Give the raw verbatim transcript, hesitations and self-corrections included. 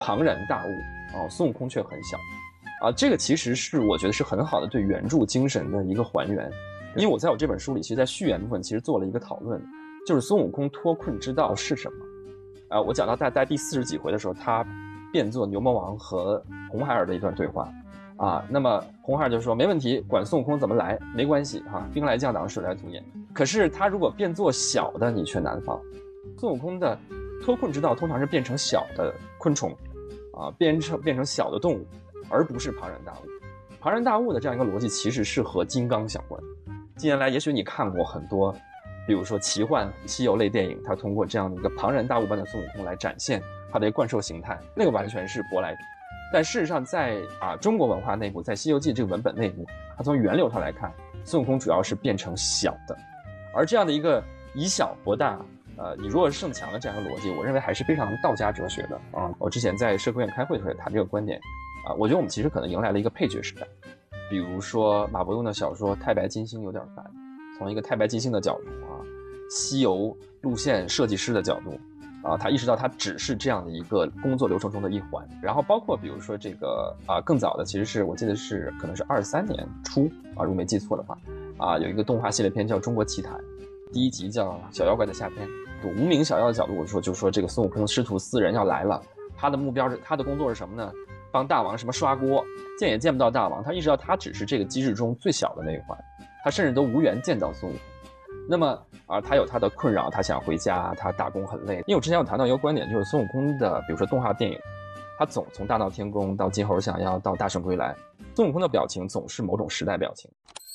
庞然大物啊，孙悟空却很小啊。这个其实是我觉得是很好的对原著精神的一个还原。因为我在我这本书里，其实在序言部分其实做了一个讨论，就是孙悟空脱困之道是什么？啊，我讲到大概第四十几回的时候，他变作牛魔王和红孩儿的一段对话。啊，那么红孩儿就说没问题，管孙悟空怎么来没关系哈、啊，兵来将挡，水来土掩。可是他如果变作小的，你却难防。孙悟空的脱困之道通常是变成小的昆虫，啊，变成变成小的动物，而不是庞然大物。庞然大物的这样一个逻辑，其实是和金刚相关。近年来，也许你看过很多，比如说奇幻西游类电影，它通过这样的一个庞然大物般的孙悟空来展现它的怪兽形态，那个完全是舶来品。但事实上在，在啊中国文化内部，在《西游记》这个文本内部，它从源流上来看，孙悟空主要是变成小的，而这样的一个以小博大，呃以弱胜强的这样一个逻辑，我认为还是非常道家哲学的啊。我之前在社科院开会的时候也谈这个观点啊，我觉得我们其实可能迎来了一个配角时代。比如说马伯庸的小说《太白金星》有点烦，从一个太白金星的角度啊，西游路线设计师的角度。啊，他意识到他只是这样的一个工作流程中的一环，然后包括比如说这个啊更早的，其实是我记得是可能是二三年初啊，如果没记错的话，啊有一个动画系列片叫《中国奇谭》，第一集叫《小妖怪的夏天》。无名小妖的角度，我说就说这个孙悟空师徒四人要来了，他的目标是他的工作是什么呢？帮大王什么刷锅，见也见不到大王，他意识到他只是这个机制中最小的那一环，他甚至都无缘见到孙悟空。那么啊，他有他的困扰，他想回家，他打工很累。因为我之前有谈到一个观点，就是孙悟空的，比如说动画电影，他总从大闹天宫到金猴降妖到大圣归来，孙悟空的表情总是某种时代表情。